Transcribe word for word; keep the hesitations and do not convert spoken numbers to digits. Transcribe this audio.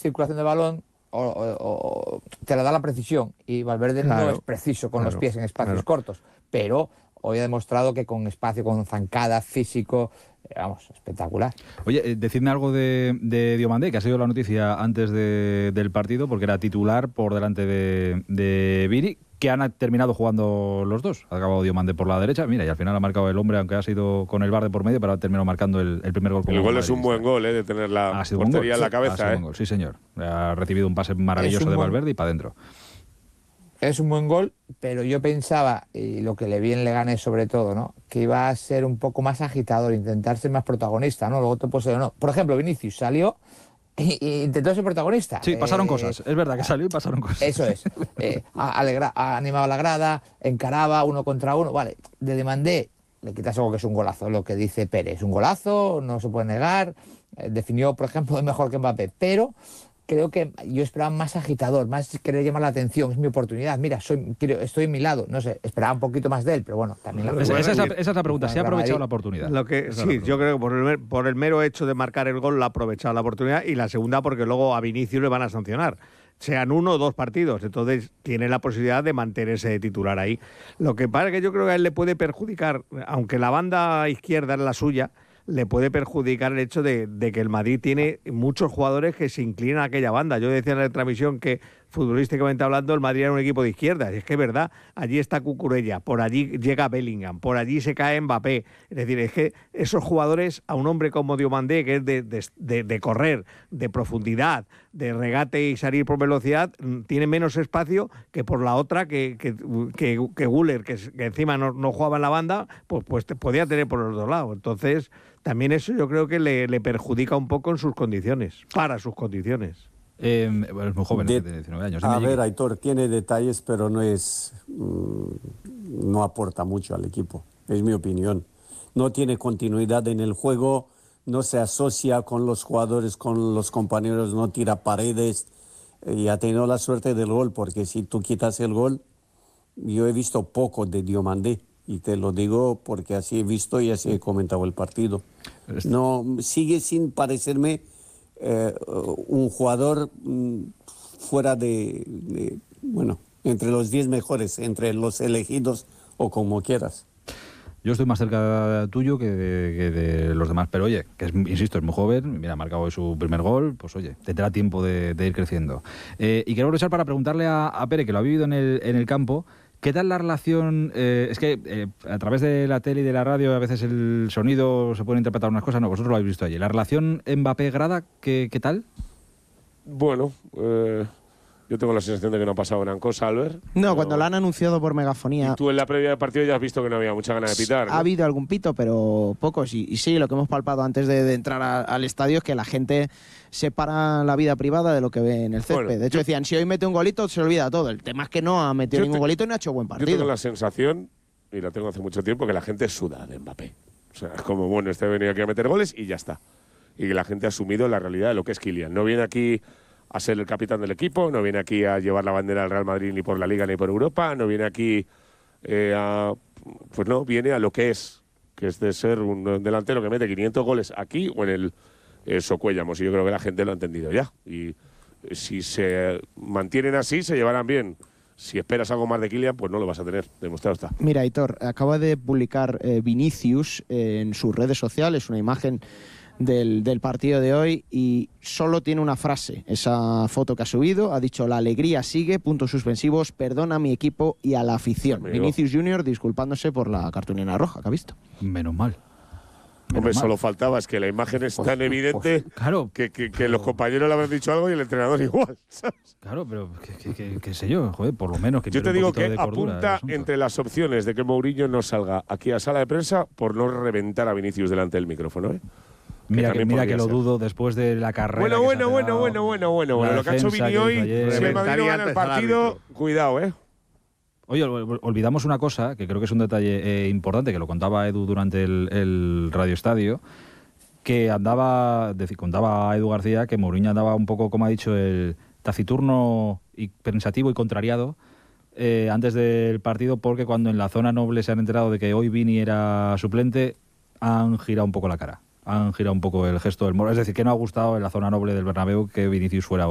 circulación de balón o, o, o te la da la precisión, y Valverde claro, no es preciso con claro, los pies en espacios claro. cortos, pero hoy ha demostrado que con espacio, con zancada, físico, vamos, espectacular. Oye, eh, decidme algo de, de Diomandé, que ha sido la noticia antes de, del partido, porque era titular por delante de, de Vini, que han terminado jugando los dos. Ha acabado Diomandé por la derecha, mira, y al final ha marcado el hombre, aunque ha sido con el V A R de por medio, pero ha terminado marcando el, el primer gol. El gol es un buen gol, ¿eh? De tener la portería en la cabeza. Ha sido ¿eh? un buen gol, sí señor. Ha recibido un pase maravilloso de Valverde y para adentro. Es un buen gol, pero yo pensaba, y lo que le vi en Leganés sobre todo, ¿no?, que iba a ser un poco más agitador, intentar ser más protagonista, ¿no? Luego te puede ser o no. Por ejemplo, Vinicius salió e intentó ser protagonista. Sí, pasaron eh, cosas. Es verdad que salió y pasaron cosas. Eso es. Eh, alegra, animaba la grada, encaraba uno contra uno. Vale, de Diomandé le quitas algo que es un golazo, lo que dice Pérez. Un golazo, no se puede negar. Eh, definió, por ejemplo, mejor que Mbappé, pero creo que yo esperaba más agitador, más querer llamar la atención, es mi oportunidad, mira, soy, quiero, estoy en mi lado, no sé, esperaba un poquito más de él, pero bueno, también la... Esa, esa, es, la, esa es la pregunta, ¿se ha aprovechado la oportunidad? Lo que, sí, yo creo que por el, por el mero hecho de marcar el gol, la ha aprovechado la oportunidad, y la segunda porque luego a Vinicius le van a sancionar, sean uno o dos partidos, entonces tiene la posibilidad de mantenerse de titular ahí. Lo que pasa es que yo creo que a él le puede perjudicar, aunque la banda izquierda es la suya, le puede perjudicar el hecho de, de que el Madrid tiene muchos jugadores que se inclinan a aquella banda. Yo decía en la transmisión que, futbolísticamente hablando, el Madrid era un equipo de izquierda. Y es que es verdad, allí está Cucurella, por allí llega Bellingham, por allí se cae Mbappé. Es decir, es que esos jugadores, a un hombre como Diomandé, que es de, de, de, de correr, de profundidad, de regate y salir por velocidad, tiene menos espacio que por la otra, que, que, que, que Güler, que, que encima no, no jugaba en la banda, pues, pues podía tener por los dos lados. Entonces, también eso yo creo que le, le perjudica un poco en sus condiciones, para sus condiciones. Eh, bueno, es muy joven, de, tiene diecinueve años. A ver, Aitor, tiene detalles, pero no es mmm, no aporta mucho al equipo, es mi opinión. No tiene continuidad en el juego, no se asocia con los jugadores, con los compañeros, no tira paredes, y ha tenido la suerte del gol, porque si tú quitas el gol, yo he visto poco de Diomandé. Y te lo digo porque así he visto y así he comentado el partido. No, sigue sin parecerme eh, un jugador mm, fuera de, de, bueno, entre los diez mejores, entre los elegidos o como quieras. Yo estoy más cerca tuyo que de, que de los demás, pero oye, que es, insisto, es muy joven, mira, ha marcado hoy su primer gol, pues oye, tendrá tiempo de, de ir creciendo. Eh, y quiero aprovechar para preguntarle a, a Pere, que lo ha vivido en el, en el campo, ¿qué tal la relación? Eh, es que eh, a través de la tele y de la radio a veces el sonido se puede interpretar unas cosas, no, vosotros lo habéis visto allí. ¿La relación Mbappé-Grada, ¿qué, qué tal? Bueno, eh, yo tengo la sensación de que no ha pasado gran cosa, Albert. No, pero... cuando la han anunciado por megafonía... Y tú en la previa del partido ya has visto que no había mucha ganas de pitar, ¿no? Ha habido algún pito, pero pocos. Y, y sí, lo que hemos palpado antes de, de entrar a, al estadio es que la gente separa la vida privada de lo que ve en el césped. Bueno, de hecho, yo... decían, si hoy mete un golito, se olvida todo. El tema es que no ha metido yo ningún te... golito y no ha hecho buen partido. Yo tengo la sensación, y la tengo hace mucho tiempo, que la gente suda de Mbappé. O sea, es como, bueno, este ha venido aquí a meter goles y ya está. Y que la gente ha asumido la realidad de lo que es Kylian. No viene aquí a ser el capitán del equipo, no viene aquí a llevar la bandera del Real Madrid ni por la Liga ni por Europa, no viene aquí eh, a... Pues no, viene a lo que es, que es de ser un delantero que mete quinientos goles aquí o en el eh, Socuéllamos, y yo creo que la gente lo ha entendido ya. Y si se mantienen así, se llevarán bien. Si esperas algo más de Kylian, pues no lo vas a tener, demostrado está. Mira, Aitor, acaba de publicar eh, Vinicius eh, en sus redes sociales una imagen Del, del partido de hoy y solo tiene una frase, esa foto que ha subido, ha dicho: la alegría sigue, puntos suspensivos, perdona a mi equipo y a la afición. Amigo. Vinicius Junior disculpándose por la cartulina roja que ha visto. Menos mal. Menos Hombre, mal. Solo faltaba, es que la imagen es tan evidente pues, claro, que, que, que los compañeros le habrán dicho algo y el entrenador igual, ¿sabes? Claro, pero qué sé yo, joder, por lo menos que yo te digo que apunta entre las opciones de que Mourinho no salga aquí a sala de prensa por no reventar a Vinicius delante del micrófono, ¿eh? Mira que, mira que lo ser. dudo después de la carrera. Bueno, bueno, bueno, bueno, bueno, bueno, bueno. Lo que ha hecho Vini hoy, si el Madrid no gana el partido, cuidado, ¿eh? Oye, olvidamos una cosa, que creo que es un detalle eh, importante, que lo contaba Edu durante el, el Radio Estadio, que andaba, decir, contaba Edu García, que Mourinho andaba un poco, como ha dicho, el taciturno y pensativo y contrariado eh, antes del partido, porque cuando en la zona noble se han enterado de que hoy Vini era suplente, han girado un poco la cara. Han girado un poco el gesto del Moro. Es decir, que no ha gustado en la zona noble del Bernabéu que Vinicius fuera